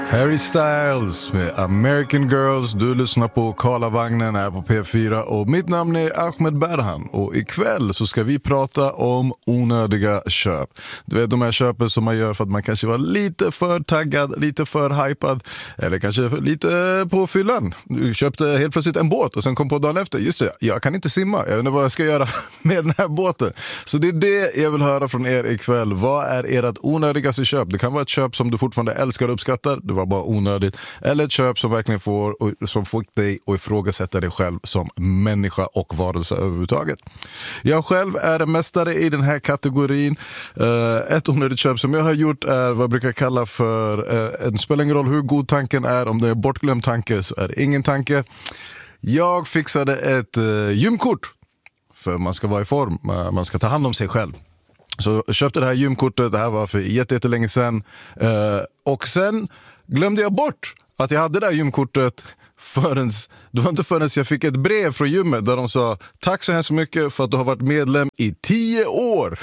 Harry Styles med American Girls. Du lyssnar på Karlavagnen här på P4 och mitt namn är Ahmed Berhan. Och ikväll så ska vi prata om onödiga köp. Du vet de här köpen som man gör för att man kanske var lite för taggad, lite för hypad eller kanske lite på fyllan. Du köpte helt plötsligt en båt och sen kom på dagen efter, just det, jag kan inte simma, jag vet inte vad jag ska göra med den här båten. Så det är det jag vill höra från er ikväll. Vad är ert onödigaste köp? Det kan vara ett köp som du fortfarande älskar och uppskattar, det var bara onödigt. Eller ett köp som verkligen som får dig att ifrågasätta dig själv som människa och varelse överhuvudtaget. Jag själv är en mästare i den här kategorin. Ett onödigt köp som jag har gjort är vad jag brukar kalla för det spelar ingen roll hur god tanken är, om det är bortglömd tanke så är det ingen tanke. Jag fixade ett gymkort för man ska vara i form, man ska ta hand om sig själv. Så jag köpte det här gymkortet, det här var för jättelänge sedan. Och sen glömde jag bort att jag hade det här gymkortet det var inte förrän jag fick ett brev från gymmet där de sa tack så hemskt mycket för att du har varit medlem i 10 år.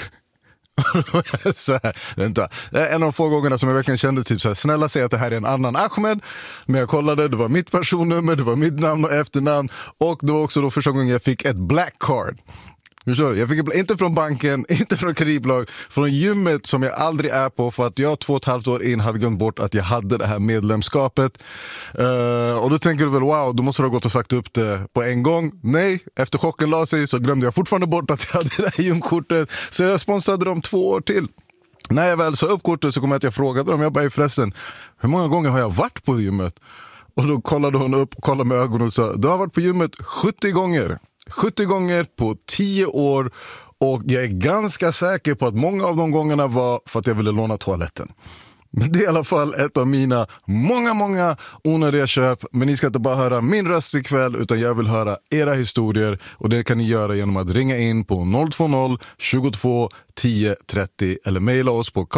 Så här, vänta. Det är en av de få gångerna som jag verkligen kände typ så här, snälla säg att det här är en annan Ahmed. Men jag kollade, det var mitt personnummer, det var mitt namn och efternamn. Och det var också då första gången jag fick ett black card. Jag fick inte från banken, inte från kreditbolag, från gymmet som jag aldrig är på för att jag 2,5 år in hade glömt bort att jag hade det här medlemskapet. Och då tänker du väl, wow, då måste du ha gått och sagt upp det på en gång. Nej, efter chocken la sig så glömde jag fortfarande bort att jag hade det här gymkortet. Så jag sponsrade dem 2 år till. När jag väl sa upp kortet så kom jag att jag frågade dem, jag bara förresten, hur många gånger har jag varit på gymmet? Och då kollade hon upp, kollade med ögonen och sa, du har varit på gymmet 70 gånger. 70 gånger på 10 år och jag är ganska säker på att många av de gångerna var för att jag ville låna toaletten. Men det är i alla fall ett av mina många onödiga köp. Men ni ska inte bara höra min röst ikväll utan jag vill höra era historier och det kan ni göra genom att ringa in på 020 22 10 30 eller mejla oss på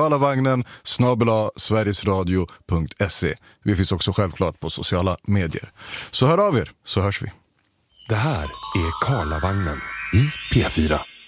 karlavagnen@sverigesradio.se. Vi finns också självklart på sociala medier. Så hör av er så hörs vi. Det här är Karlavagnen i P4.